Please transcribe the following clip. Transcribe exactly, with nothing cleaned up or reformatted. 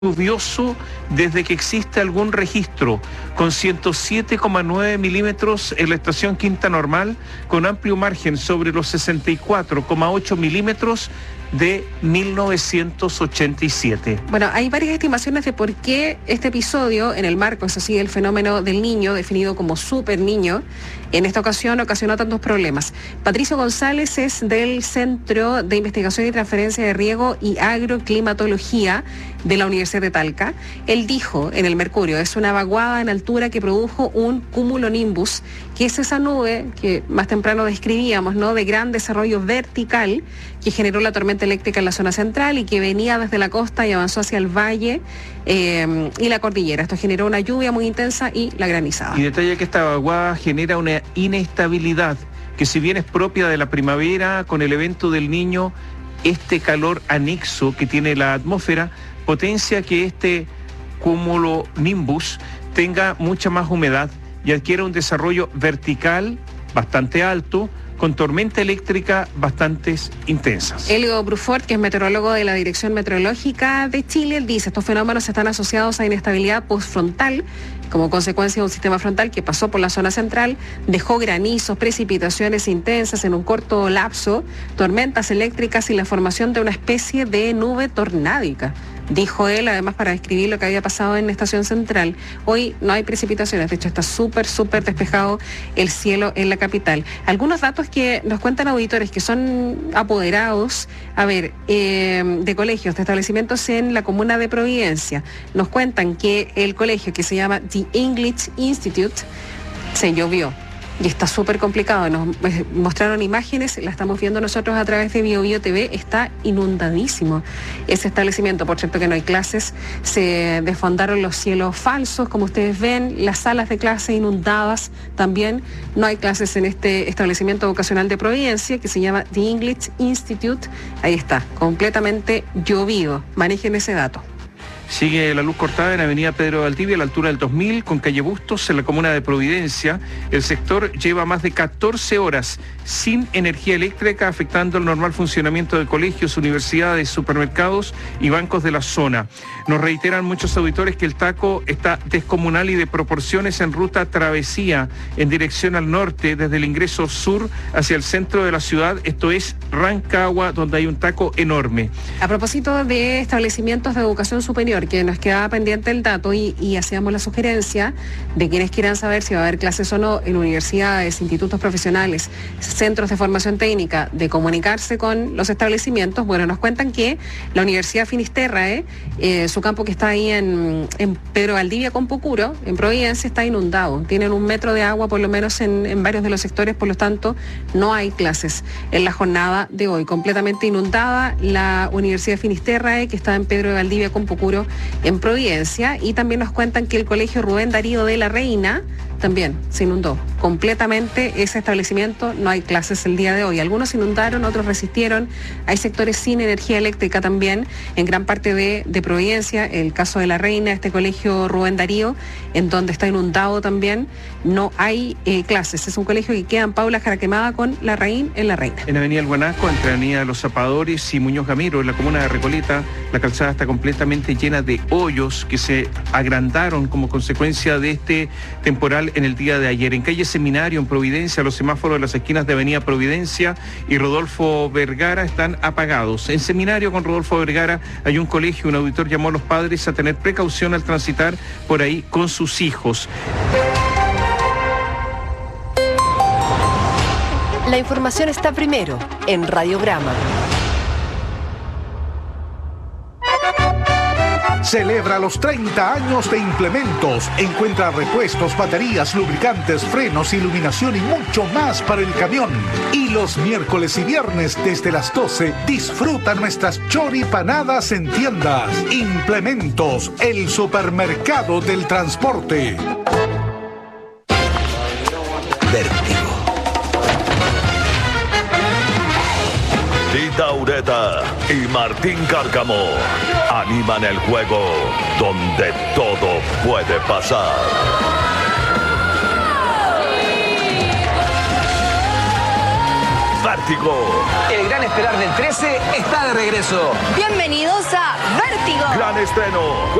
lluvioso desde que existe algún registro, con ciento siete coma nueve milímetros en la estación Quinta Normal, con amplio margen sobre los sesenta y cuatro coma ocho milímetros de mil novecientos ochenta y siete. Bueno, hay varias estimaciones de por qué este episodio, en el marco, eso sí, el fenómeno del niño, definido como super niño, en esta ocasión ocasionó tantos problemas. Patricio González es del Centro de Investigación y Transferencia de Riego y Agroclimatología de la Universidad de Talca. Él dijo en el Mercurio, es una vaguada en altura que produjo un cumulonimbus, que es esa nube que más temprano describíamos, ¿no?, de gran desarrollo vertical que generó la tormenta eléctrica en la zona central y que venía desde la costa y avanzó hacia el valle eh, y la cordillera. Esto generó una lluvia muy intensa y la granizada. Y detalla que esta vaguada genera una inestabilidad que, si bien es propia de la primavera, con el evento del Niño, este calor anexo que tiene la atmósfera potencia que este cumulonimbus tenga mucha más humedad y adquiera un desarrollo vertical bastante alto, con tormenta eléctrica bastante intensas. Elio Brufort, que es meteorólogo de la Dirección Meteorológica de Chile, él dice, estos fenómenos están asociados a inestabilidad postfrontal, como consecuencia de un sistema frontal que pasó por la zona central, dejó granizos, precipitaciones intensas en un corto lapso, tormentas eléctricas y la formación de una especie de nube tornádica. Dijo él, además, para describir lo que había pasado en la estación central. Hoy no hay precipitaciones, de hecho está súper, súper despejado el cielo en la capital. Algunos datos que nos cuentan auditores que son apoderados, a ver, eh, de colegios, de establecimientos en la comuna de Providencia. Nos cuentan que el colegio, que se llama The English Institute, se llovió. Y está súper complicado. Nos mostraron imágenes, la estamos viendo nosotros a través de Bio Bio T V, está inundadísimo ese establecimiento. Por cierto que no hay clases, se desfondaron los cielos falsos, como ustedes ven, las salas de clase inundadas también. No hay clases en este establecimiento vocacional de Providencia, que se llama The English Institute. Ahí está, completamente llovido. Manejen ese dato. Sigue la luz cortada en Avenida Pedro Valdivia, a la altura del dos mil, con calle Bustos, en la comuna de Providencia. El sector lleva más de catorce horas sin energía eléctrica, afectando el normal funcionamiento de colegios, universidades, supermercados y bancos de la zona. Nos reiteran muchos auditores que el taco está descomunal y de proporciones en ruta travesía en dirección al norte, desde el ingreso sur hacia el centro de la ciudad, esto es Rancagua, donde hay un taco enorme. A propósito de establecimientos de educación superior, que nos quedaba pendiente el dato y, y hacíamos la sugerencia de quienes quieran saber si va a haber clases o no en universidades, institutos profesionales, centros de formación técnica, de comunicarse con los establecimientos. Bueno, nos cuentan que la Universidad Finisterrae, eh, su campo que está ahí en, en Pedro Valdivia con Pucuro, en Providencia, está inundado. Tienen un metro de agua por lo menos en, en varios de los sectores, por lo tanto no hay clases en la jornada de hoy. Completamente inundada la Universidad Finisterrae, que está en Pedro Valdivia con Pucuro, en Providencia. Y también nos cuentan que el Colegio Rubén Darío de la Reina también se inundó completamente ese establecimiento, no hay clases el día de hoy. Algunos inundaron, otros resistieron. Hay sectores sin energía eléctrica también en gran parte de, de Providencia. El caso de la Reina, este colegio Rubén Darío, en donde está inundado también, no hay eh, clases. Es un colegio que queda en Paula Jaraquemada con La Reina en La Reina. En Avenida El Guanaco, entre Avenida Los Zapadores y Muñoz Gamiro, en la comuna de Recoleta, la calzada está completamente llena de hoyos que se agrandaron como consecuencia de este temporal en el día de ayer. En calle Seminario, en Providencia, los semáforos de las esquinas de Avenida Providencia y Rodolfo Vergara están apagados. En Seminario con Rodolfo Vergara hay un colegio, un auditor llamó a los padres a tener precaución al transitar por ahí con sus hijos. La información está primero en Radiograma. Celebra los treinta años de Implementos. Encuentra repuestos, baterías, lubricantes, frenos, iluminación y mucho más para el camión. Y los miércoles y viernes desde las doce disfruta nuestras choripanadas en tiendas. Implementos, el supermercado del transporte. Vértigo. Tita Ureta y Martín Cárcamo animan el juego donde todo puede pasar. Vértigo. El gran esperar del trece está de regreso. Bienvenidos a Vértigo. contigo. Gran estreno.